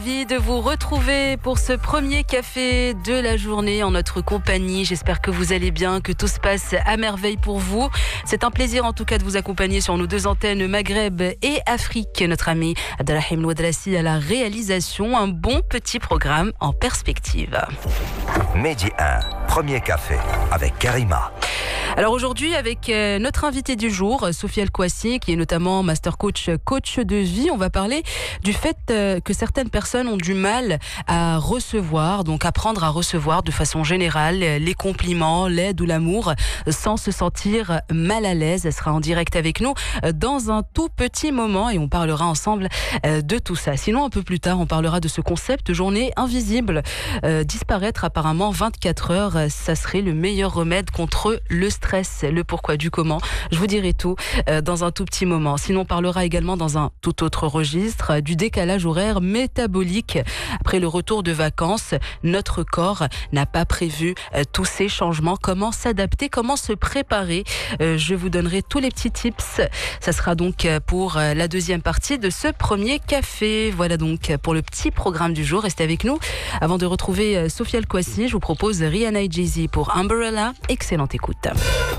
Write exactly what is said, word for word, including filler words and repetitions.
Ravi de vous retrouver pour ce premier café de la journée en notre compagnie. J'espère que vous allez bien, que tout se passe à merveille pour vous. C'est un plaisir en tout cas de vous accompagner sur nos deux antennes Maghreb et Afrique. Notre ami Abdelrahim Louadrassi à la réalisation. Un bon petit programme en perspective. Midi un, premier café avec Karima. Alors aujourd'hui avec notre invité du jour, Sophia El Kouassi, qui est notamment master coach, coach de vie, on va parler du fait que certaines personnes ont du mal à recevoir, donc apprendre à recevoir de façon générale les compliments, l'aide ou l'amour sans se sentir mal à l'aise. Elle sera en direct avec nous dans un tout petit moment et on parlera ensemble de tout ça. Sinon un peu plus tard on parlera de ce concept journée invisible. Euh, disparaître apparemment vingt-quatre heures, ça serait le meilleur remède contre le stress, le pourquoi du comment. Je vous dirai tout euh, dans un tout petit moment. Sinon, on parlera également dans un tout autre registre du décalage horaire métabolique. Après le retour de vacances, notre corps n'a pas prévu euh, tous ces changements. Comment s'adapter, comment se préparer. Euh, je vous donnerai tous les petits tips. Ça sera donc pour euh, la deuxième partie de ce premier café. Voilà donc pour le petit programme du jour. Restez avec nous. Avant de retrouver euh, Sophia El Kouassi, je vous propose Rihanna et Jay-Z pour Umbrella. Excellente écoute.